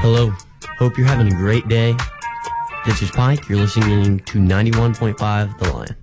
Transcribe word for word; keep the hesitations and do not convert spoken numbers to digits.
Hello. Hope you're having a great day. This is Pike. You're listening to ninety-one point five The Lion.